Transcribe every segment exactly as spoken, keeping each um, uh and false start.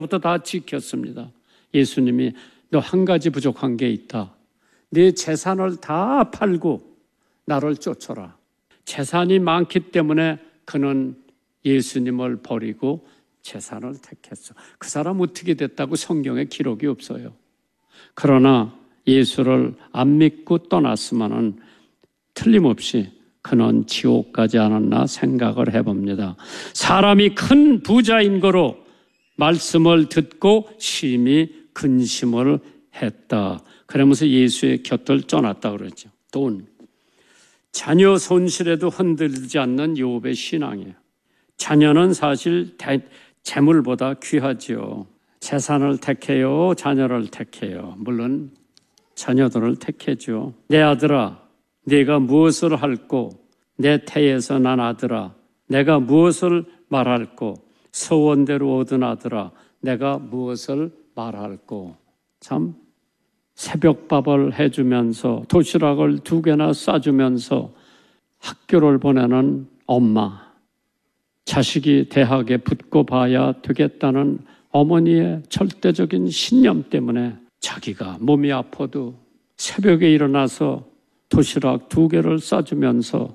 부터 다 지켰습니다. 예수님이 너 한 가지 부족한 게 있다. 네 재산을 다 팔고 나를 쫓아라. 재산이 많기 때문에 그는 예수님을 버리고 재산을 택했어. 그 사람 어떻게 됐다고 성경에 기록이 없어요. 그러나 예수를 안 믿고 떠났으면은 틀림없이 그는 지옥 가지 않았나 생각을 해봅니다. 사람이 큰 부자인 거로 말씀을 듣고 심히 근심을 했다. 그러면서 예수의 곁을 떠났다 그러죠. 돈. 자녀 손실에도 흔들리지 않는 욥의 신앙이에요. 자녀는 사실 재물보다 귀하지요. 재산을 택해요, 자녀를 택해요. 물론 자녀들을 택해죠. 내 아들아, 네가 무엇을 할꼬? 내 태에서 난 아들아, 내가 무엇을 말할꼬? 서원대로 얻은 아들아, 내가 무엇을 말할꼬? 참 새벽밥을 해주면서 도시락을 두 개나 싸주면서 학교를 보내는 엄마, 자식이 대학에 붙고 봐야 되겠다는 어머니의 절대적인 신념 때문에 자기가 몸이 아파도 새벽에 일어나서 도시락 두 개를 싸주면서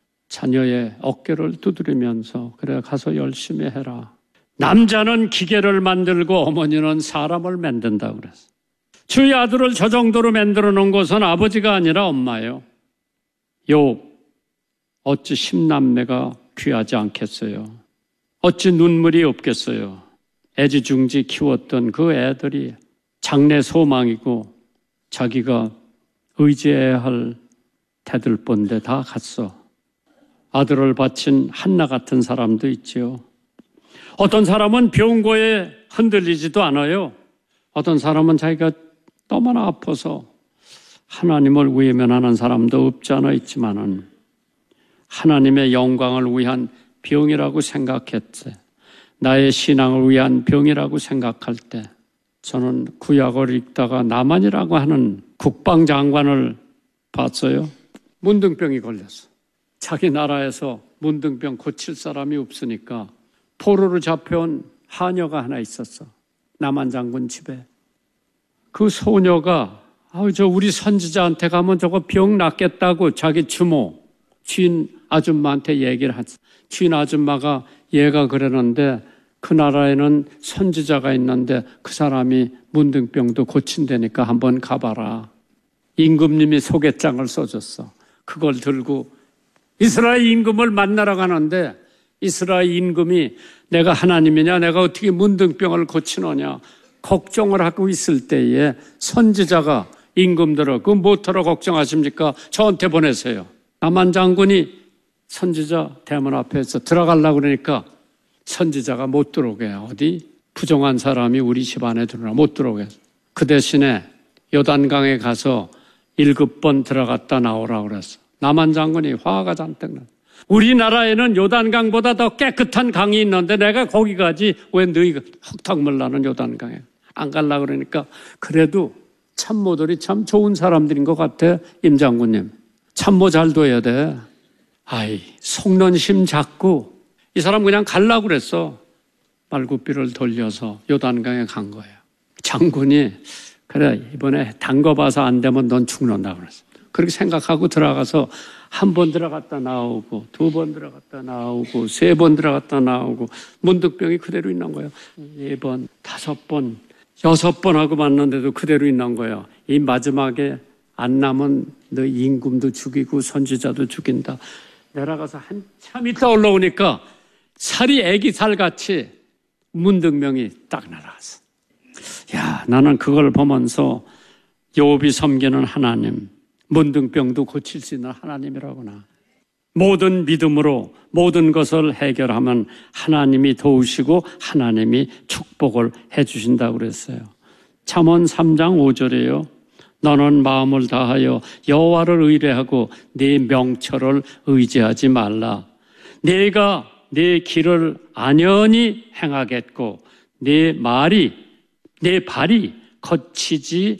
자녀의 어깨를 두드리면서 그래 가서 열심히 해라. 남자는 기계를 만들고 어머니는 사람을 만든다고 그랬어. 주의 아들을 저 정도로 만들어 놓은 것은 아버지가 아니라 엄마예요. 욥, 어찌 십남매가 귀하지 않겠어요? 어찌 눈물이 없겠어요? 애지중지 키웠던 그 애들이 장래 소망이고 자기가 의지해야 할 대들본데 다 갔어. 아들을 바친 한나 같은 사람도 있지요. 어떤 사람은 병고에 흔들리지도 않아요. 어떤 사람은 자기가 너무나 아파서 하나님을 외면하는 사람도 없지 않아 있지만은 하나님의 영광을 위한 병이라고 생각했지. 나의 신앙을 위한 병이라고 생각할 때 저는 구약을 읽다가 나만이라고 하는 국방장관을 봤어요. 문둥병이 걸렸어. 자기 나라에서 문둥병 고칠 사람이 없으니까 포로로 잡혀온 하녀가 하나 있었어. 남한 장군 집에. 그 소녀가 아우 저 우리 선지자한테 가면 저거 병 낫겠다고 자기 주모 주인 아줌마한테 얘기를 하지. 주인 아줌마가 얘가 그러는데 그 나라에는 선지자가 있는데 그 사람이 문둥병도 고친다니까 한번 가봐라. 임금님이 소개장을 써줬어. 그걸 들고 이스라엘 임금을 만나러 가는데 이스라엘 임금이 내가 하나님이냐 내가 어떻게 문둥병을 고치느냐 걱정을 하고 있을 때에 선지자가 임금들을 그 뭐하러 걱정하십니까? 저한테 보내세요. 남한 장군이 선지자 대문 앞에서 들어가려고 그러니까 선지자가 못 들어오게 어디 부정한 사람이 우리 집 안에 들어오나 못 들어오게. 그 대신에 요단강에 가서 일곱 번 들어갔다 나오라고 그랬어. 남한 장군이 화가 잔뜩 났어. 우리나라에는 요단강보다 더 깨끗한 강이 있는데 내가 거기 가지 왜 너희가 흙탕물 나는 요단강에 안 가려고 그러니까 그래도 참모들이 참 좋은 사람들인 것 같아. 임 장군님 참모 잘 둬야 돼. 아이 속론심 잡고 이 사람 그냥 가려고 그랬어. 말굽비를 돌려서 요단강에 간 거예요. 장군이 그래 이번에 담궈봐서 안 되면 넌 죽는다 그랬어. 그렇게 생각하고 들어가서 한 번 들어갔다 나오고 두 번 들어갔다 나오고 세 번 들어갔다 나오고 문득병이 그대로 있는 거예요. 네 번, 다섯 번, 여섯 번 하고 만났는데도 그대로 있는 거예요. 이 마지막에 안 남은 너 임금도 죽이고 선지자도 죽인다. 내려가서 한참 있다 올라오니까 살이 애기 살같이 문득병이 딱 날아갔어. 야, 나는 그걸 보면서 욥이 섬기는 하나님, 문둥병도 고칠 수 있는 하나님이라구나. 모든 믿음으로 모든 것을 해결하면 하나님이 도우시고 하나님이 축복을 해 주신다고 그랬어요. 잠언 삼 장 오 절이에요. 너는 마음을 다하여 여호와를 의뢰하고 네 명철을 의지하지 말라. 네가 네 길을 안연히 행하겠고 네 말이 내 발이 거치지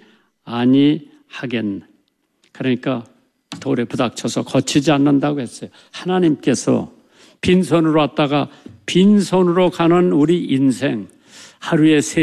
아니하겠나. 그러니까 돌에 부닥쳐서 거치지 않는다고 했어요. 하나님께서 빈손으로 왔다가 빈손으로 가는 우리 인생 하루에 세